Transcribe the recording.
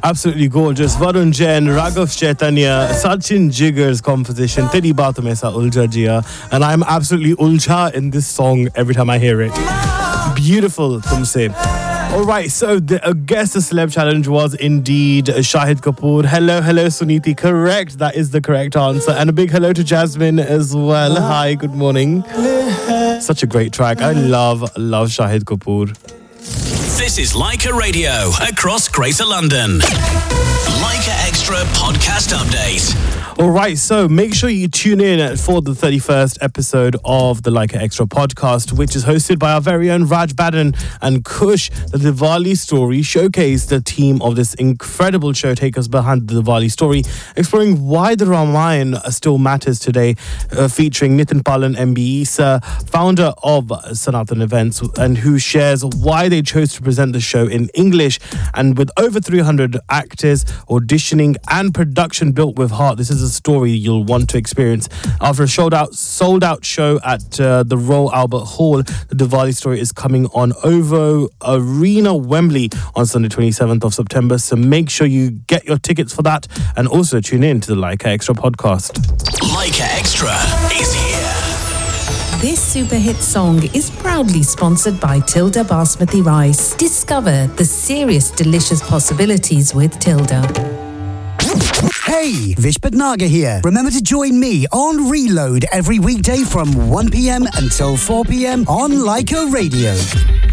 Absolutely gorgeous. Varun Jain, Raghav Chaitanya, Sachin Jigar's composition, Teri Baaton Mein Sa Ulja Jiya. And I'm absolutely ulja in this song every time I hear it. Beautiful, tumse. Alright, so the Guess the Celeb Challenge was indeed Shahid Kapoor. Hello, Suniti. Correct, that is the correct answer. And a big hello to Jasmine as well. Hi, good morning. Such a great track. I love Shahid Kapoor. This is Leica Radio across Greater London. Leica Extra podcast update. Alright, so make sure you tune in for the 31st episode of the Leica Extra podcast, which is hosted by our very own Raj Badan and Kush. The Diwali Story showcase. The team of this incredible show take us behind the Diwali story, exploring why the Ramayana still matters today, featuring Nitin Palan MBE, founder of Sanatan Events, and who shares why they chose to present the show in English. And with over 300 actors, auditioning and production built with heart, this is a story you'll want to experience. After a sold out show at the Royal Albert Hall, the Diwali Story is coming on OVO Arena, Wembley on Sunday 27th of September. So make sure you get your tickets for that and also tune in to the Leica Extra podcast. Leica Extra is here. This super hit song is proudly sponsored by Tilda Basmati Rice. Discover the serious delicious possibilities with Tilda. Hey, Vish Bhatnagar here. Remember to join me on Reload every weekday from 1 p.m. until 4 p.m. on Leica Radio.